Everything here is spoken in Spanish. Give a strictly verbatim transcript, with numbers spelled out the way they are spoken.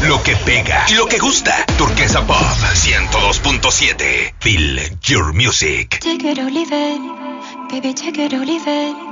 Lo que pega y lo que gusta. Turquesa Pop ciento dos punto siete. Feel your music. Take it or leave it, baby, take it or leave it.